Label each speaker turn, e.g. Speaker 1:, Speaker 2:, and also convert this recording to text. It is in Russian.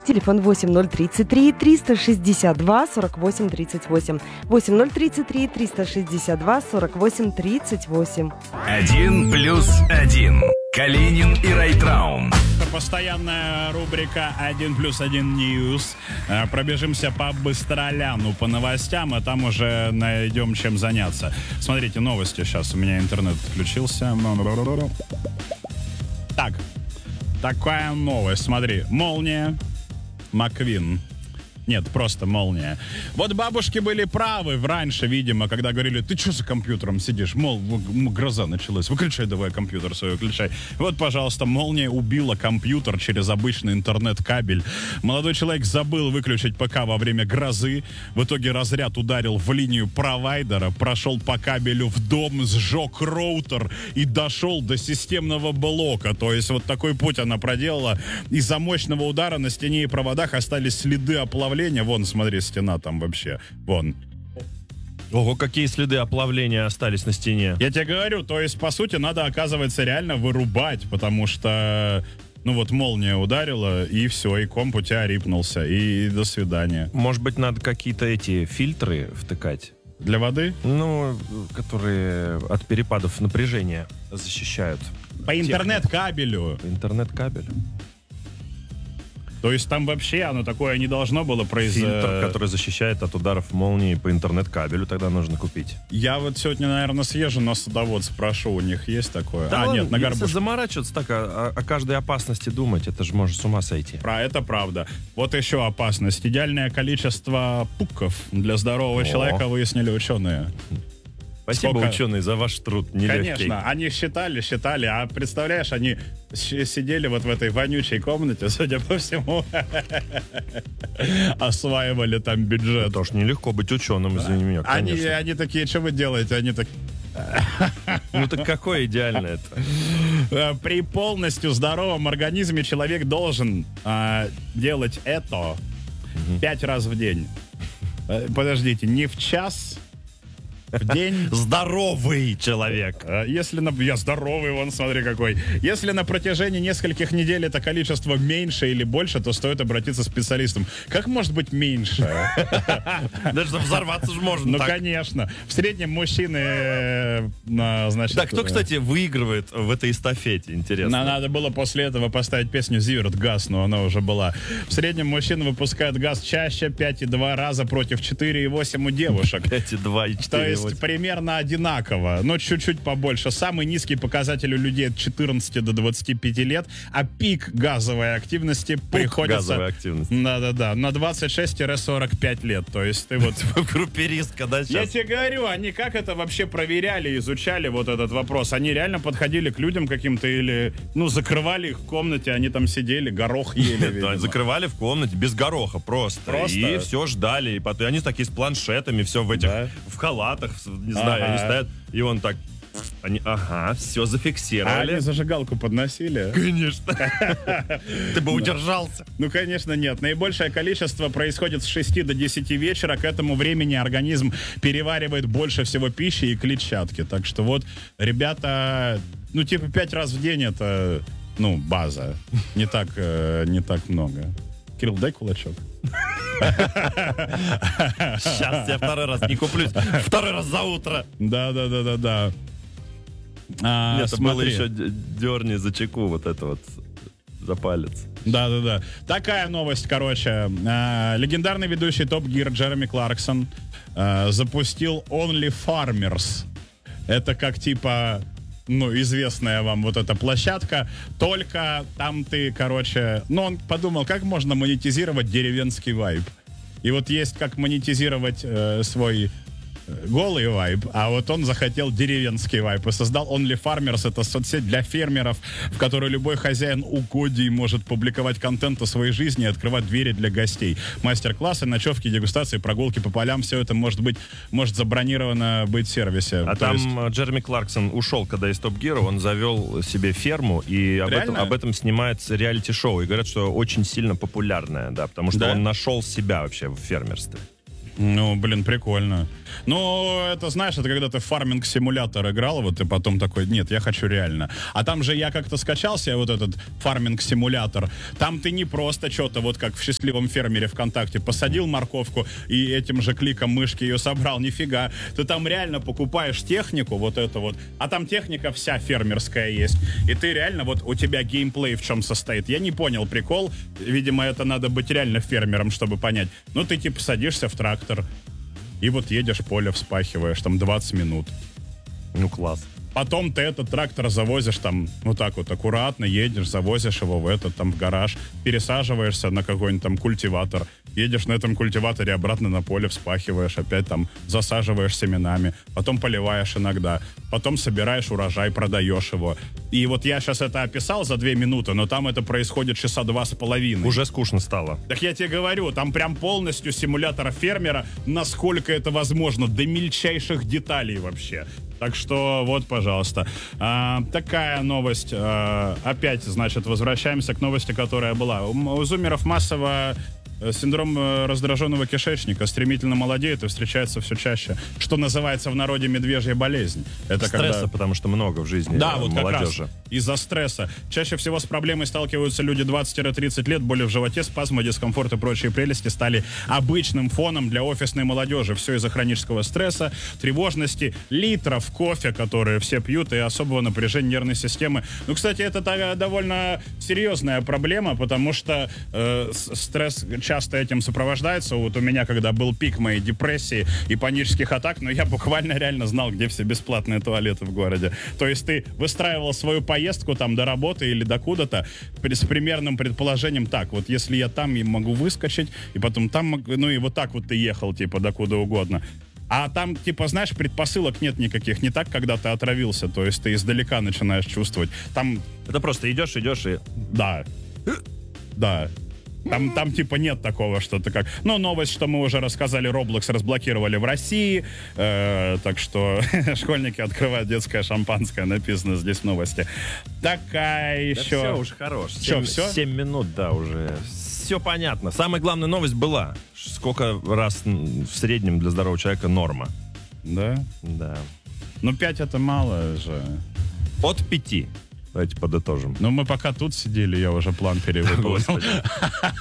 Speaker 1: Телефон 8033 362 48 38. 8033 362 48 38.
Speaker 2: 1+1. Калинин и Райтраун.
Speaker 3: Постоянная рубрика 1+1 News. Пробежимся по быстроляну, по новостям, а там уже найдем чем заняться. Смотрите, новости сейчас. У меня интернет включился. Так, такая новость. Смотри, молния. Маквин. Нет, просто молния. Вот бабушки были правы раньше, видимо, когда говорили: ты что за компьютером сидишь? Мол, гроза началась. Выключай давай компьютер свой, выключай. Вот, пожалуйста, молния убила компьютер через обычный интернет-кабель. Молодой человек забыл выключить ПК во время грозы. В итоге разряд ударил в линию провайдера, прошел по кабелю в дом, сжег роутер и дошел до системного блока. То есть вот такой путь она проделала. Из-за мощного удара на стене и проводах остались следы оплавления. Вон, смотри, стена там вообще. Вон.
Speaker 4: Ого, какие следы оплавления остались на стене.
Speaker 3: Я тебе говорю, то есть, по сути, надо, оказывается, реально вырубать, потому что, ну вот, молния ударила, и все, и комп у тебя рипнулся, и до свидания.
Speaker 4: Может быть, надо какие-то эти фильтры втыкать?
Speaker 3: Для воды?
Speaker 4: Ну, которые от перепадов напряжения защищают.
Speaker 3: По интернет-кабелю.
Speaker 4: По интернет-кабелю.
Speaker 3: То есть там вообще оно такое не должно было произойти.
Speaker 4: Фильтр, который защищает от ударов молнии по интернет-кабелю, тогда нужно купить.
Speaker 3: Я вот сегодня, наверное, съезжу на Садовод, спрошу, у них есть такое?
Speaker 4: Да ладно,
Speaker 3: нет, на Горбушке.
Speaker 4: Если заморачиваться так о каждой опасности думать, это же может с ума сойти.
Speaker 3: Это правда. Вот еще опасность. Идеальное количество пуков для здорового человека выяснили ученые.
Speaker 4: Спасибо, ученые, за ваш труд нелегкий.
Speaker 3: Конечно, они считали, а представляешь, они сидели вот в этой вонючей комнате, судя по всему, осваивали там бюджет.
Speaker 4: Это ж нелегко быть ученым, извини меня, конечно.
Speaker 3: Они такие: что вы делаете? Они так...
Speaker 4: Ну так какое идеальное это?
Speaker 3: При полностью здоровом организме человек должен делать это 5 раз в день. Подождите, не в час... В день.
Speaker 4: Здоровый человек.
Speaker 3: Если я здоровый, вон, смотри какой. Если на протяжении нескольких недель это количество меньше или больше, то стоит обратиться к специалистам. Как может быть меньше?
Speaker 4: Даже взорваться же можно.
Speaker 3: Ну, конечно. В среднем мужчины, значит...
Speaker 4: Да, кто, кстати, выигрывает в этой эстафете, интересно?
Speaker 3: Надо было после этого поставить песню «Зиверт газ», но она уже была. В среднем мужчины выпускают газ чаще 5,2 раза против 4,8 у девушек.
Speaker 4: 5,2 и 4,8.
Speaker 3: То есть примерно одинаково, но чуть-чуть побольше. Самый низкий показатель у людей от 14 до 25 лет, а пик газовой активности приходится...
Speaker 4: газовой активности.
Speaker 3: Да-да-да, на 26-45 лет. То есть ты вот...
Speaker 4: В группе риска, да, сейчас?
Speaker 3: Я тебе говорю, они как это вообще проверяли, изучали вот этот вопрос? Они реально подходили к людям каким-то или, закрывали их в комнате, они там сидели, горох ели,
Speaker 4: да, закрывали в комнате без гороха просто. И все ждали. И потом они такие с планшетами, все в этих, в халатах, не знаю, они стоят, и он так... все зафиксировали.
Speaker 3: А они зажигалку подносили?
Speaker 4: Конечно. Ты бы удержался.
Speaker 3: Ну, конечно, нет. Наибольшее количество происходит с 6 до 10 вечера. К этому времени организм переваривает больше всего пищи и клетчатки. Так что вот, ребята, 5 раз в день это, база. Не так много. Кирилл, дай кулачок.
Speaker 4: Сейчас я второй раз не куплюсь. Второй раз за утро.
Speaker 3: Да.
Speaker 4: Нет, это было еще дерни за чеку, вот это вот, за палец.
Speaker 3: Да. Такая новость, короче. Легендарный ведущий Top Gear Джереми Кларксон запустил Only Farmers. Это как типа... известная вам вот эта площадка, только там ты, он подумал, как можно монетизировать деревенский вайб. И вот есть как монетизировать свой голый вайб, а вот он захотел деревенский вайб и создал Only Farmers. Это соцсеть для фермеров, в которой любой хозяин угодий может публиковать контент о своей жизни и открывать двери для гостей. Мастер-классы, ночевки, дегустации, прогулки по полям, все это может забронировано быть в сервисе.
Speaker 4: А там Джереми Кларксон ушел, когда из Топ Гира, он завел себе ферму, и об этом снимается реалити-шоу. И говорят, что очень сильно популярное, да, потому что он нашел себя вообще в фермерстве.
Speaker 3: Ну, блин, прикольно. Ну, это, знаешь, это когда ты в фарминг-симулятор играл, вот ты потом такой, нет, я хочу реально. А там же я как-то скачал себе вот этот фарминг-симулятор. Там ты не просто что-то, вот как в «Счастливом фермере» ВКонтакте, посадил морковку и этим же кликом мышки ее собрал. Нифига. Ты там реально покупаешь технику, вот это вот. А там техника вся фермерская есть. И ты реально, вот у тебя геймплей в чем состоит. Я не понял прикол. Видимо, это надо быть реально фермером, чтобы понять. Ну, ты типа садишься в трактор, и вот едешь, поле вспахиваешь, там 20 минут.
Speaker 4: Ну, класс.
Speaker 3: Потом ты этот трактор завозишь там, вот так вот аккуратно едешь, завозишь его в этот там в гараж, пересаживаешься на какой-нибудь там культиватор, едешь на этом культиваторе обратно на поле, вспахиваешь, опять там засаживаешь семенами, потом поливаешь иногда, потом собираешь урожай, продаешь его. И вот я сейчас это описал за 2 минуты, но там это происходит часа 2,5.
Speaker 4: Уже скучно стало.
Speaker 3: Так я тебе говорю, там прям полностью симулятор фермера, насколько это возможно, до мельчайших деталей вообще. Так что вот, пожалуйста. Такая новость. Опять, значит, возвращаемся к новости, которая была. У зумеров массово синдром раздраженного кишечника стремительно молодеет и встречается все чаще. Что называется в народе медвежья болезнь. Это
Speaker 4: стресса,
Speaker 3: когда...
Speaker 4: потому что много в жизни
Speaker 3: вот
Speaker 4: молодежи.
Speaker 3: Как раз из-за стресса. Чаще всего с проблемой сталкиваются люди 20-30 лет. Боли в животе, спазмы, дискомфорт и прочие прелести стали обычным фоном для офисной молодежи. Все из-за хронического стресса, тревожности, литров кофе, которые все пьют, и особого напряжения нервной системы. Ну, кстати, это довольно серьезная проблема, потому что стресс часто этим сопровождается. Вот у меня, когда был пик моей депрессии и панических атак, но я буквально реально знал, где все бесплатные туалеты в городе. То есть ты выстраивал свою поездку там до работы или до куда-то с примерным предположением: так, вот если я там, я могу выскочить, и потом там, ну и вот так вот ты ехал, типа, до куда угодно. А там, типа, знаешь, предпосылок нет никаких. Не так, когда ты отравился, то есть ты издалека начинаешь чувствовать. Там...
Speaker 4: Это просто идешь и...
Speaker 3: Да. Да. Там типа нет такого, что ты как... Ну, новость, что мы уже рассказали, Roblox разблокировали в России, так что школьники открывают детское шампанское, написано здесь в новости. Такая еще...
Speaker 4: Да все, уже хорош.
Speaker 3: Что, все?
Speaker 4: 7 минут, да, уже. Все понятно. Самая главная новость была. Сколько раз в среднем для здорового человека норма?
Speaker 3: Да?
Speaker 4: Да.
Speaker 3: Ну, 5 это мало же.
Speaker 4: От 5. Давайте подытожим.
Speaker 3: Ну, мы пока тут сидели, я уже план перевыполнил.